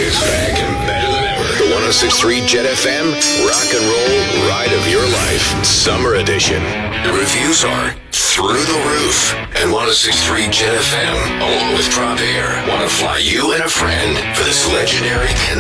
is back and better than ever. The 106.3 Jet FM Rock and Roll Ride of Your Life Summer Edition. The reviews are through the roof. And 106.3 Jet FM, along with Drop Air, want to fly you and a friend for this legendary